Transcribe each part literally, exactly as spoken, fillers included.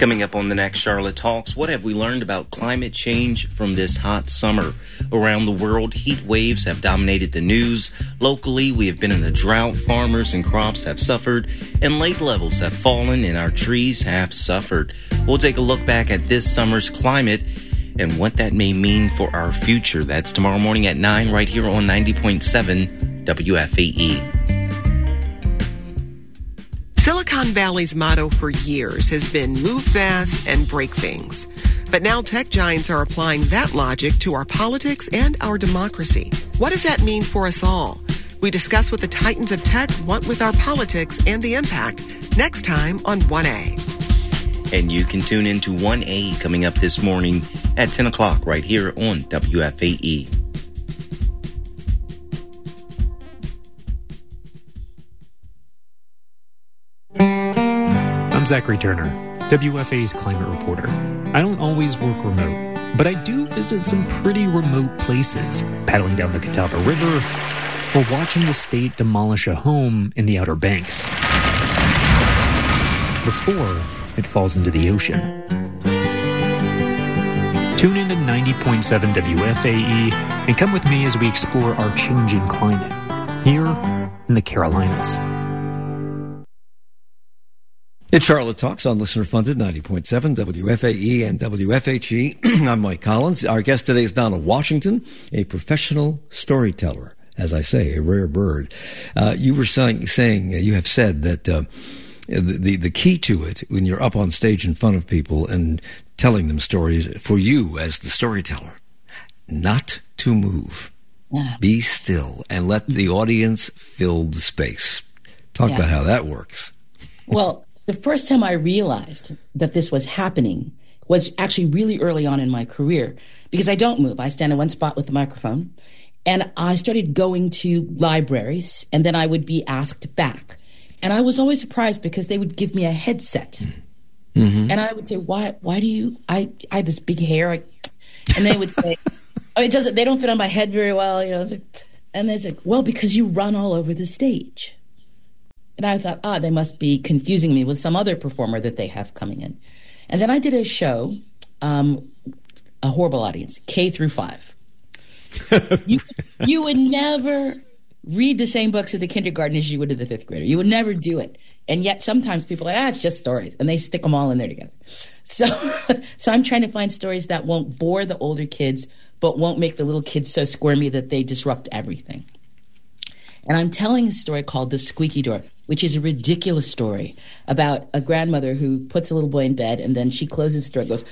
Coming up on the next Charlotte Talks, what have we learned about climate change from this hot summer? Around the world, heat waves have dominated the news. Locally, we have been in a drought. Farmers and crops have suffered, and lake levels have fallen, and our trees have suffered. We'll take a look back at this summer's climate and what that may mean for our future. That's tomorrow morning at nine right here on ninety point seven W F A E. Silicon Valley's motto for years has been move fast and break things. But now tech giants are applying that logic to our politics and our democracy. What does that mean for us all? We discuss what the titans of tech want with our politics and the impact next time on one A. And you can tune into one A coming up this morning at ten o'clock right here on W F A E. I'm Zachary Turner, W F A's climate reporter. I don't always work remote, but I do visit some pretty remote places, paddling down the Catawba River or watching the state demolish a home in the Outer Banks before it falls into the ocean. Tune in to ninety point seven W F A E and come with me as we explore our changing climate here in the Carolinas. It's Charlotte Talks on listener-funded ninety point seven W F A E and W F H E. I'm Mike Collins. Our guest today is Donna Washington, a professional storyteller. As I say, a rare bird. Uh, you were saying, saying uh, you have said that uh, the, the the key to it, when you're up on stage in front of people and telling them stories, for you as the storyteller, not to move. Yeah. Be still and let the audience fill the space. Talk yeah. about how that works. Well, the first time I realized that this was happening was actually really early on in my career, because I don't move. I stand in one spot with the microphone, and I started going to libraries, and then I would be asked back. And I was always surprised because they would give me a headset. Mm-hmm. And I would say, why Why do you, I, I have this big hair. I, and they would say, oh, it doesn't, they don't fit on my head very well. You know, like, and they said, well, because you run all over the stage. And I thought, ah, they must be confusing me with some other performer that they have coming in. And then I did a show, um, a horrible audience, K through five. you, you would never read the same books at the kindergarten as you would to the fifth grader. You would never do it. And yet sometimes people are like, ah, it's just stories. And they stick them all in there together. So, so I'm trying to find stories that won't bore the older kids, but won't make the little kids so squirmy that they disrupt everything. And I'm telling a story called The Squeaky Door, which is a ridiculous story about a grandmother who puts a little boy in bed, and then she closes the door, goes,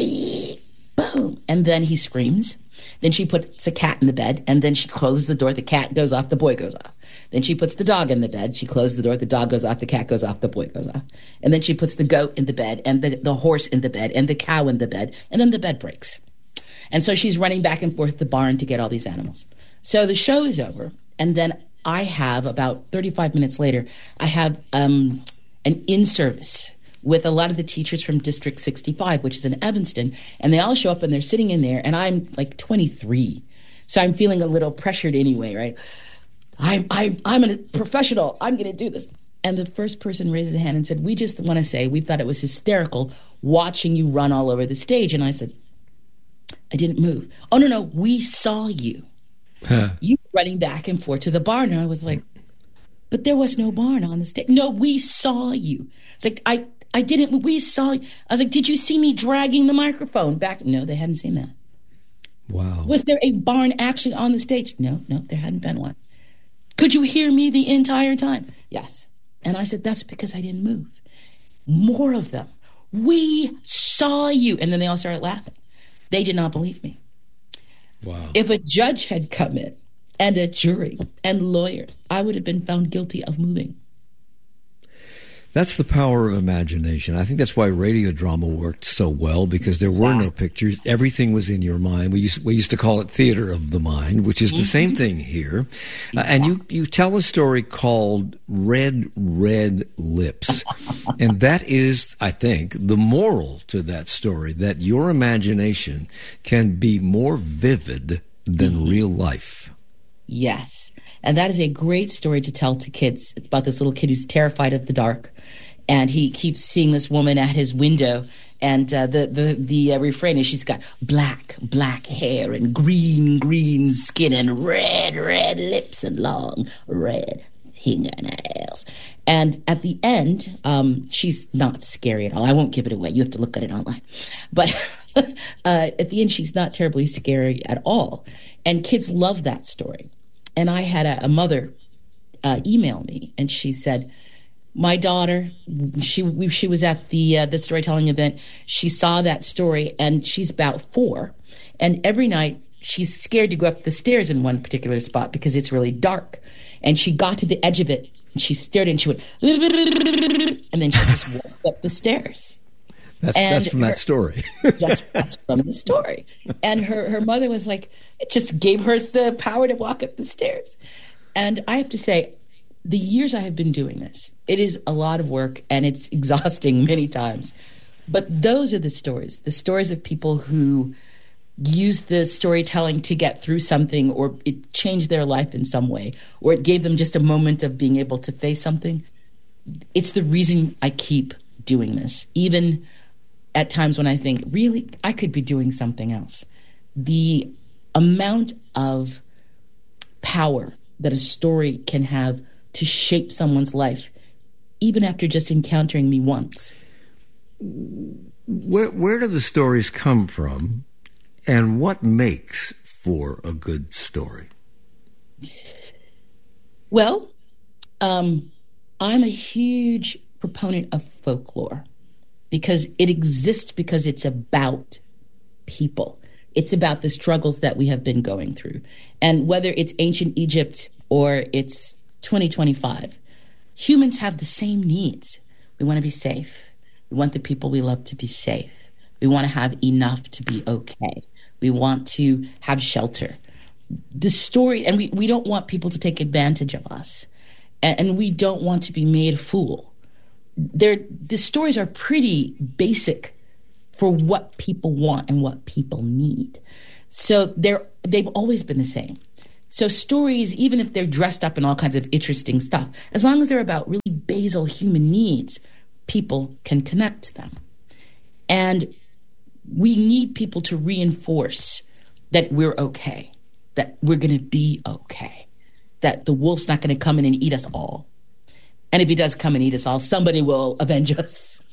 boom, and then he screams. Then she puts a cat in the bed, and then she closes the door, the cat goes off, the boy goes off. Then she puts the dog in the bed, she closes the door, the dog goes off, the cat goes off, the boy goes off. And then she puts the goat in the bed, and the, the horse in the bed, and the cow in the bed, and then the bed breaks. And so she's running back and forth to the barn to get all these animals. So the show is over, and then I have, about thirty-five minutes later, I have um, an in-service with a lot of the teachers from District sixty-five, which is in Evanston, and they all show up and they're sitting in there, and I'm like twenty-three. So I'm feeling a little pressured anyway, right? I'm, I'm, I'm a professional. I'm going to do this. And the first person raised a hand and said, we just want to say we thought it was hysterical watching you run all over the stage. And I said, I didn't move. Oh, no, no, we saw you. Huh. You running back and forth to the barn. And I was like, but there was no barn on the stage. No, we saw you. It's like, I, I didn't, we saw you. I was like, did you see me dragging the microphone back? No, they hadn't seen that. Wow. Was there a barn actually on the stage? No, no, there hadn't been one. Could you hear me the entire time? Yes. And I said, that's because I didn't move. More of them. We saw you. And then they all started laughing. They did not believe me. Wow. If a judge had come in and a jury and lawyers, I would have been found guilty of moving. That's the power of imagination. I think that's why radio drama worked so well, because there were no pictures. Everything was in your mind. We used, we used to call it theater of the mind, which is the mm-hmm. same thing here. Uh, and you, you tell a story called Red, Red Lips. And that is, I think, the moral to that story, that your imagination can be more vivid than mm-hmm. real life. Yes. And that is a great story to tell to kids about this little kid who's terrified of the dark. and he keeps seeing this woman at his window. And uh, the the the uh, refrain is she's got black, black hair and green, green skin and red, red lips and long red fingernails. And at the end, um, she's not scary at all. I won't give it away. You have to look at it online. But uh, at the end, she's not terribly scary at all. And kids love that story. And I had a, a mother uh, email me, and she said, my daughter, she we, she was at the uh, the storytelling event. She saw that story, and she's about four. And every night, she's scared to go up the stairs in one particular spot because it's really dark. And she got to the edge of it, and she stared, and she went, and then she just walked up the stairs. That's, and that's from her, that story. that's, that's from the story. And her, her mother was like, it just gave her the power to walk up the stairs. And I have to say, the years I have been doing this, it is a lot of work and it's exhausting many times. But those are the stories, the stories of people who use the storytelling to get through something, or it changed their life in some way, or it gave them just a moment of being able to face something. It's the reason I keep doing this, even at times when I think, really, I could be doing something else. The amount of power that a story can have to shape someone's life, even after just encountering me once. Where, where do the stories come from, and what makes for a good story? Well, um, I'm a huge proponent of folklore because it exists because it's about people. It's about the struggles that we have been going through. And whether it's ancient Egypt or it's twenty twenty-five, humans have the same needs. We want to be safe. We want the people we love to be safe. We want to have enough to be okay. We want to have shelter. The story, and we, we don't want people to take advantage of us. And, and we don't want to be made a fool. They're, the stories are pretty basic for what people want and what people need. So they're, they've always been the same. So stories, even if they're dressed up in all kinds of interesting stuff, as long as they're about really basal human needs, people can connect to them. And we need people to reinforce that we're okay, that we're going to be okay, that the wolf's not going to come in and eat us all. And if he does come and eat us all, somebody will avenge us.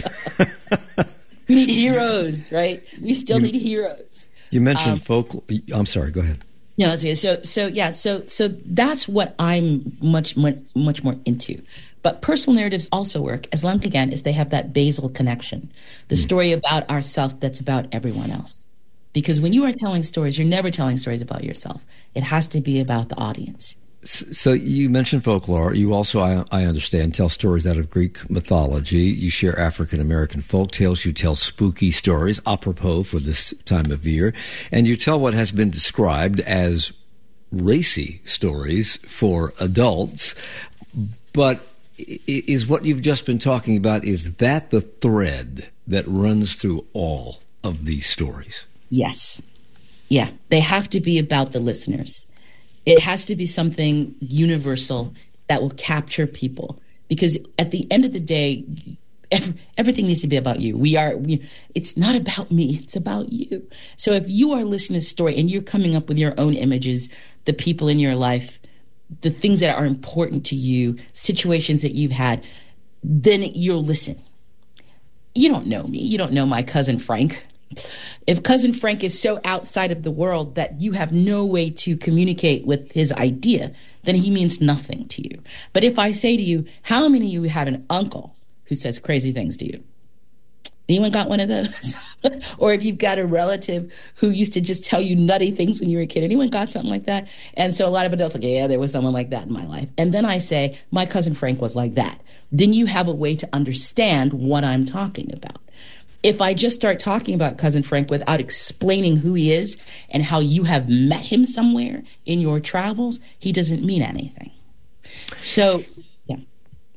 We need heroes, right? We still you, need heroes. You mentioned um, folk. I'm sorry, go ahead. No, it's okay. So, so yeah, so so that's what I'm much, much, much more into. But personal narratives also work as long, again, as they have that basal connection, the mm. story about ourself that's about everyone else. Because when you are telling stories, you're never telling stories about yourself. It has to be about the audience. So you mentioned folklore. You also, I, I understand, tell stories out of Greek mythology. You share African-American folk tales. You tell spooky stories, apropos for this time of year. And you tell what has been described as racy stories for adults. But is what you've just been talking about, is that the thread that runs through all of these stories? Yes. Yeah. They have to be about the listeners. It has to be something universal that will capture people, because at the end of the day, every, everything needs to be about you. We are, we, it's not about me, it's about you. So if you are listening to a story and you're coming up with your own images, the people in your life, the things that are important to you, situations that you've had, then you'll listen. You don't know me. You don't know my cousin Frank. If cousin Frank is so outside of the world that you have no way to communicate with his idea, then he means nothing to you. But if I say to you, how many of you have an uncle who says crazy things to you? Anyone got one of those? Or if you've got a relative who used to just tell you nutty things when you were a kid, anyone got something like that? And so a lot of adults are like, yeah, there was someone like that in my life. And then I say, my cousin Frank was like that. Then you have a way to understand what I'm talking about. If I just start talking about cousin Frank without explaining who he is and how you have met him somewhere in your travels, he doesn't mean anything. So, yeah.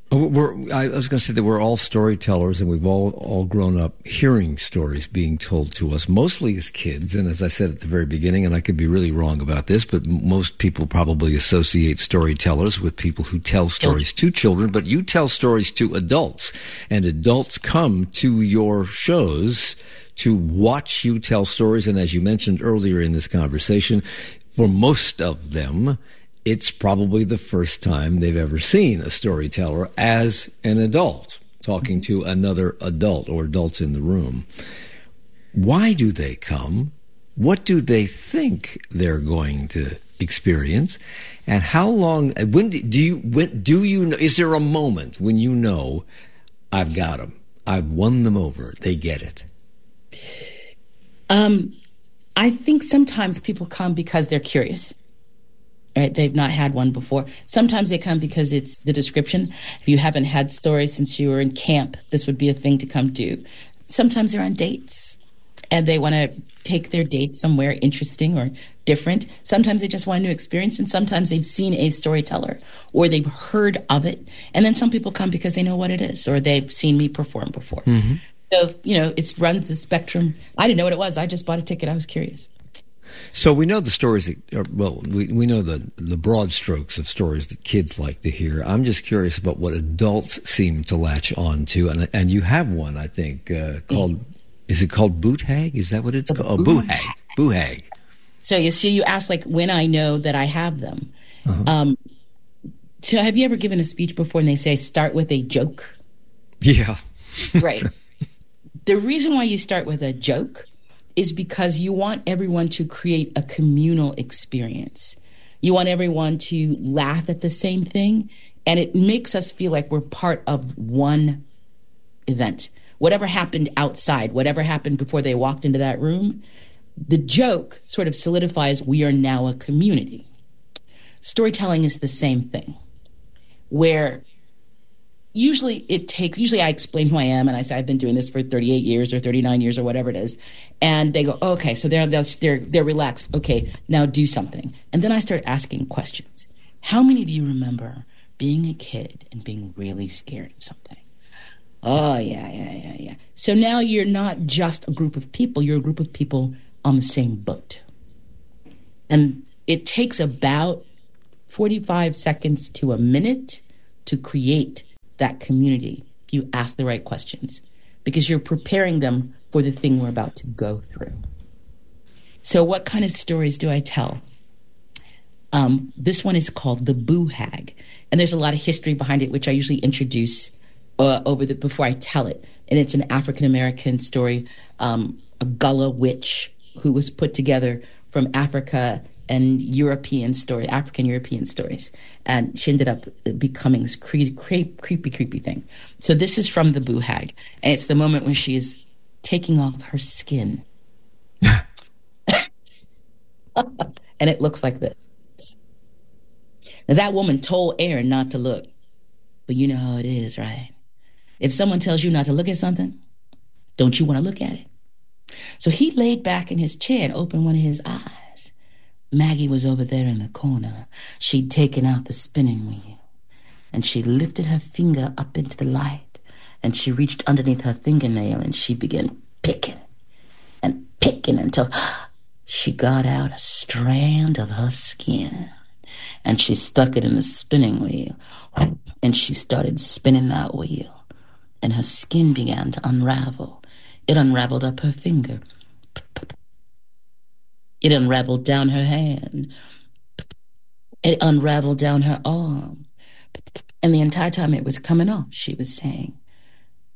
We're, I was going to say that we're all storytellers, and we've all, all grown up hearing stories being told to us, mostly as kids. And as I said at the very beginning, and I could be really wrong about this, but most people probably associate storytellers with people who tell stories to children, but you tell stories to adults, and adults come to your shows to watch you tell stories. And as you mentioned earlier in this conversation, for most of them, it's probably the first time they've ever seen a storyteller as an adult, talking to another adult or adults in the room. Why do they come? What do they think they're going to experience? And how long, when do you, when, do you know, is there a moment when you know, I've got them, I've won them over, they get it? Um, I think sometimes people come because they're curious. Right? They've not had one before. Sometimes they come because it's the description. If you haven't had stories since you were in camp, this would be a thing to come do. Sometimes they're on dates and they want to take their date somewhere interesting or different. Sometimes they just want a new experience, and sometimes they've seen a storyteller or they've heard of it. And then some people come because they know what it is or they've seen me perform before. Mm-hmm. So, you know, it runs the spectrum. I didn't know what it was. I just bought a ticket. I was curious. So we know the stories that are, well, we, we know the, the broad strokes of stories that kids like to hear. I'm just curious about what adults seem to latch on to. And, and you have one, I think, uh, called, is it called Boot Hag? Is that what it's called? Oh, Boo Hag. Boo Hag. So you see, you asked like when I know that I have them. Uh-huh. Um, so have you ever given a speech before and they say, start with a joke? Yeah. Right. The reason why you start with a joke is because you want everyone to create a communal experience. You want everyone to laugh at the same thing, and it makes us feel like we're part of one event. Whatever happened outside, whatever happened before they walked into that room, the joke sort of solidifies we are now a community. Storytelling is the same thing, where usually it takes, usually I explain who I am and I say, I've been doing this for thirty-eight years or thirty-nine years or whatever it is. And they go, oh, okay, so they're, they're, they're relaxed. Okay, now do something. And then I start asking questions. How many of you remember being a kid and being really scared of something? Oh, yeah, yeah, yeah, yeah. So now you're not just a group of people, you're a group of people on the same boat. And it takes about forty-five seconds to a minute to create that community if you ask the right questions, because you're preparing them for the thing we're about to go through. So what kind of stories do I tell? Um, this one is called The Boo Hag, and there's a lot of history behind it, which I usually introduce uh, over the before I tell it. And it's an African-American story, um, a Gullah witch who was put together from Africa and European story, African-European stories. And she ended up becoming this cre- cre- creepy, creepy thing. So this is from The Boo Hag. And it's the moment when she is taking off her skin. And it looks like this. Now, that woman told Aaron not to look. But you know how it is, right? If someone tells you not to look at something, don't you want to look at it? So he laid back in his chair and opened one of his eyes. Maggie was over there in the corner. She'd taken out the spinning wheel, and she lifted her finger up into the light, and she reached underneath her fingernail, and she began picking and picking until she got out a strand of her skin, and she stuck it in the spinning wheel, and she started spinning that wheel, and her skin began to unravel. It unraveled up her finger. It unraveled down her hand. It unraveled down her arm. And the entire time it was coming off, she was saying,